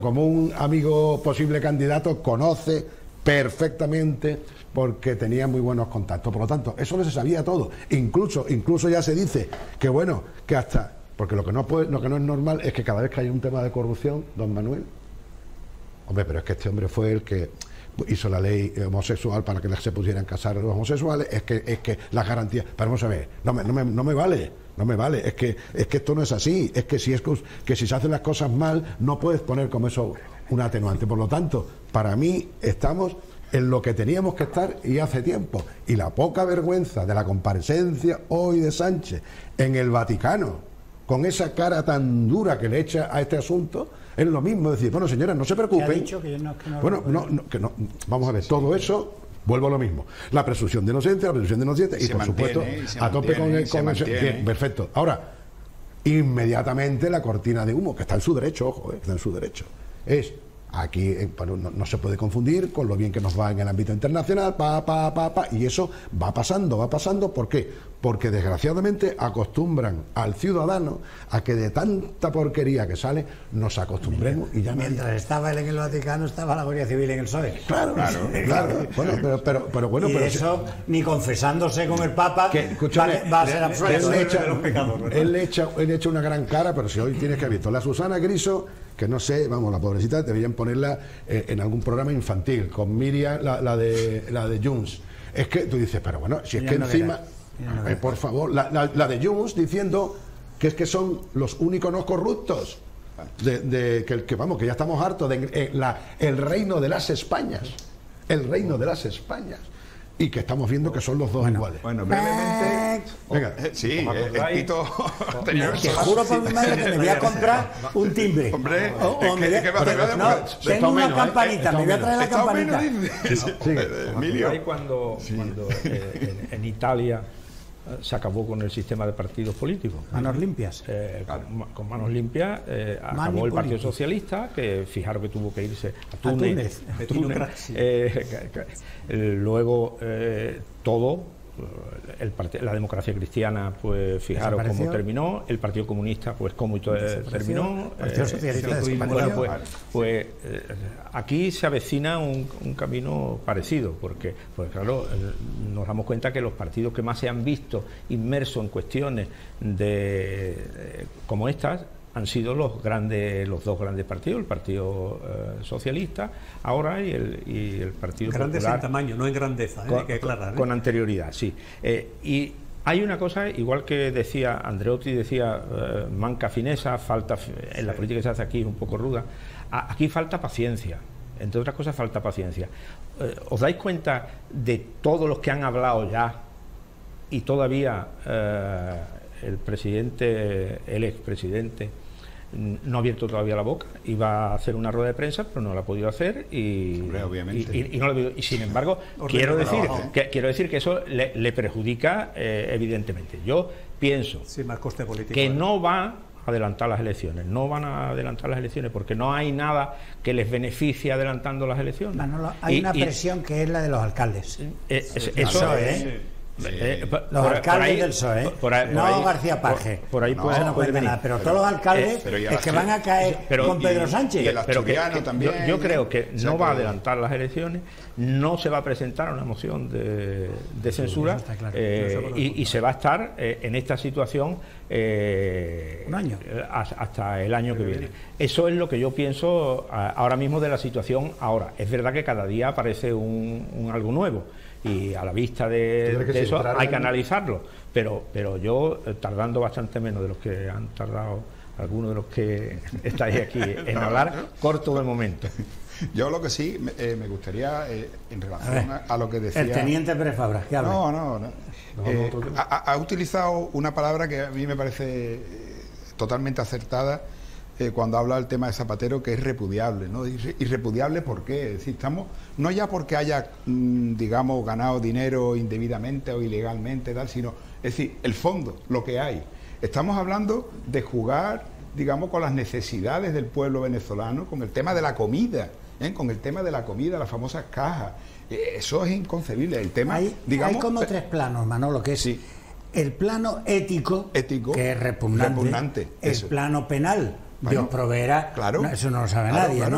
como un amigo posible candidato, conoce perfectamente porque tenía muy buenos contactos. Por lo tanto, eso no se sabía todo. Incluso ya se dice que bueno, que hasta... Porque lo que no es normal es que cada vez que hay un tema de corrupción, don Manuel... Hombre, pero es que este hombre fue el que hizo la ley homosexual para que se pudieran casar los homosexuales, es que las garantías... Pero vamos a ver, no me vale, es que esto no es así, es que si se hacen las cosas mal, no puedes poner como eso un atenuante. Por lo tanto, para mí estamos en lo que teníamos que estar y hace tiempo. Y la poca vergüenza de la comparecencia hoy de Sánchez en el Vaticano, con esa cara tan dura que le echa a este asunto, es lo mismo decir, bueno, señora, no se preocupen. ¿Qué ha dicho? Que no, vamos a ver, todo eso, vuelvo a lo mismo. La presunción de inocencia, y por supuesto, a tope con eso. Bien, perfecto. Ahora, inmediatamente la cortina de humo, que está en su derecho, ojo, está en su derecho. Es, aquí no se puede confundir con lo bien que nos va en el ámbito internacional, y eso va pasando, ¿por qué? Porque desgraciadamente acostumbran al ciudadano a que de tanta porquería que sale, nos acostumbremos y ya mientras estaba él en el Vaticano, estaba la Guardia Civil en el PSOE. Claro. Bueno, pero bueno, y pero eso, ni confesándose con el Papa, va a ser absuelto. Él le echa una gran cara, pero si hoy tienes que haber visto la Susana Griso, que no sé, vamos, la pobrecita deberían ponerla en algún programa infantil, con Miriam, la de Junts. Es que tú dices, pero bueno, si es que encima... por favor, la de Junts diciendo que son los únicos no corruptos, que vamos, que ya estamos hartos de el reino de las Españas, y que estamos viendo que son los dos iguales. Bueno, brevemente... Venga. Sí, Tito... Te juro por mi madre que me voy a comprar un timbre. Hombre, tengo una campanita, me voy a traer la campanita. Emilio. Cuando en Italia se acabó con el sistema de partidos políticos. Manos limpias. Con manos limpias acabó el Partido Socialista, que fijaros que tuvo que irse a Túnez. Luego todo... la democracia cristiana, pues fijaros cómo terminó, el Partido Comunista, pues cómo terminó, el Partido Socialista aquí se avecina un camino parecido, porque pues claro, nos damos cuenta que los partidos que más se han visto inmersos en cuestiones como estas han sido los dos grandes partidos, el Partido Socialista ahora y el Partido Grandes Popular. En tamaño, no en grandeza, hay que aclarar. Con anterioridad, sí. Y hay una cosa, igual que decía Andreotti, manca fineza, falta en la política que se hace aquí es un poco ruda. Aquí falta paciencia. Entre otras cosas, falta paciencia. ¿Os dais cuenta de todos los que han hablado ya y todavía el expresidente no ha abierto todavía la boca? Iba a hacer una rueda de prensa, pero no la ha podido hacer y sin embargo quiero decir que eso le perjudica evidentemente. Yo pienso más coste político, que no van a adelantar las elecciones, porque no hay nada que les beneficie adelantando las elecciones. Manolo, hay una presión que es la de los alcaldes. Eso es. Los alcaldes del PSOE, no García Paje, por ahí puede venir, pero todos los alcaldes es que van a caer con Pedro Sánchez. Pero yo creo que no va a adelantar las elecciones, no se va a presentar una moción de censura, y se va a estar en esta situación un año hasta el año que viene. Eso es lo que yo pienso ahora mismo de la situación. Ahora, es verdad que cada día aparece algo nuevo, y a la vista de eso hay que analizarlo, pero yo, tardando bastante menos de los que han tardado algunos de los que estáis aquí en hablar, corto de momento. Yo lo que sí me gustaría, en relación a lo que decía... El teniente Pérez Fabra, ¿qué habla? No. Ha utilizado una palabra que a mí me parece totalmente acertada, cuando habla del tema de Zapatero, que es repudiable, ¿no? Irrepudiable, ¿por qué? Es decir, estamos, no ya porque haya, digamos, ganado dinero indebidamente o ilegalmente, tal, sino, es decir, el fondo, lo que hay. Estamos hablando de jugar, digamos, con las necesidades del pueblo venezolano, con el tema de la comida, las famosas cajas. Eso es inconcebible. El tema, digamos, hay como tres planos, Manolo, que es el plano ético, que es repugnante, el plano penal. Dios proveerá, claro, eso no lo sabe nadie, ¿no?